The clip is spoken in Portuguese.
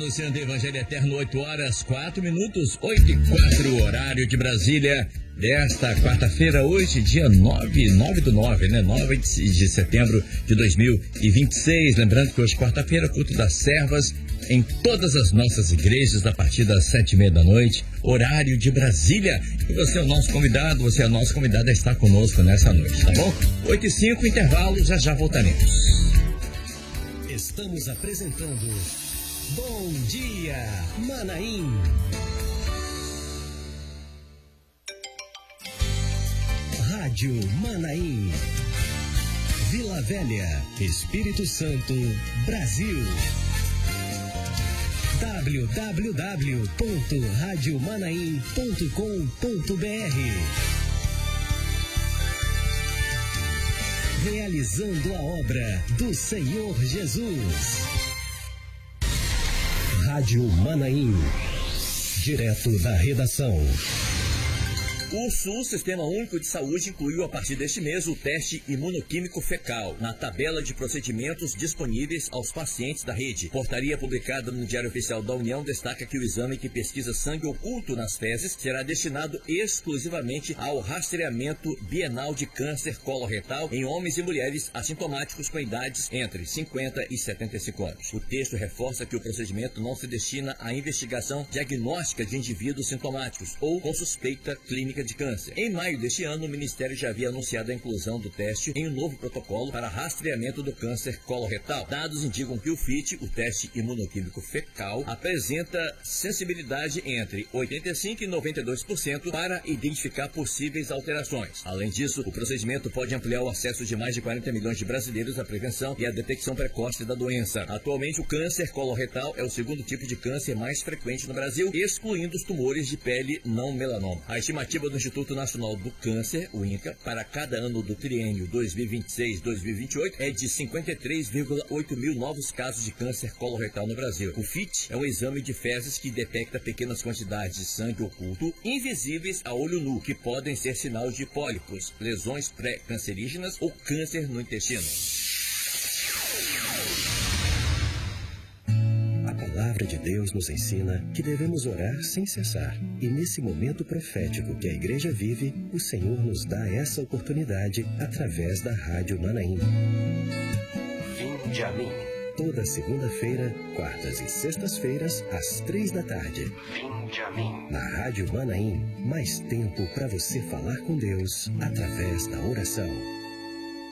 anunciando o Evangelho Eterno, 8 horas 4 minutos, 8 e 4, horário de Brasília, desta quarta-feira, hoje, dia 9 do 9, né? 9 de setembro de 2026. Lembrando que hoje, quarta-feira, culto das servas em todas as nossas igrejas, a partir das 7h30 da noite, horário de Brasília. E você é o nosso convidado, você é a nossa convidada a estar conosco nessa noite, tá bom? 8 e 5, intervalo, já voltaremos. Estamos apresentando Bom Dia Manaim. Rádio Manaim. Vila Velha, Espírito Santo, Brasil. www.radiomanaim.com.br. Realizando a obra do Senhor Jesus. Rádio Manaim. Direto da redação. O SUS, Sistema Único de Saúde, incluiu a partir deste mês o teste imunoquímico fecal na tabela de procedimentos disponíveis aos pacientes da rede. Portaria publicada no Diário Oficial da União destaca que o exame que pesquisa sangue oculto nas fezes será destinado exclusivamente ao rastreamento bienal de câncer coloretal em homens e mulheres assintomáticos com idades entre 50 e 75 anos. O texto reforça que o procedimento não se destina à investigação diagnóstica de indivíduos sintomáticos ou com suspeita clínica de câncer. Em maio deste ano, o Ministério já havia anunciado a inclusão do teste em um novo protocolo para rastreamento do câncer coloretal. Dados indicam que o FIT, o teste imunoquímico fecal, apresenta sensibilidade entre 85% e 92% para identificar possíveis alterações. Além disso, o procedimento pode ampliar o acesso de mais de 40 milhões de brasileiros à prevenção e à detecção precoce da doença. Atualmente, o câncer coloretal é o segundo tipo de câncer mais frequente no Brasil, excluindo os tumores de pele não melanoma. A estimativa do Instituto Nacional do Câncer, o INCA, para cada ano do triênio 2026-2028 é de 53,8 mil novos casos de câncer coloretal no Brasil. O FIT é um exame de fezes que detecta pequenas quantidades de sangue oculto invisíveis a olho nu, que podem ser sinal de pólipos, lesões pré-cancerígenas ou câncer no intestino. A palavra de Deus nos ensina que devemos orar sem cessar. E nesse momento profético que a igreja vive, o Senhor nos dá essa oportunidade através da Rádio Manaim. Vinde a mim. Toda segunda-feira, quartas e sextas-feiras, às 3 da tarde. Vinde a mim. Na Rádio Manaim, mais tempo para você falar com Deus através da oração.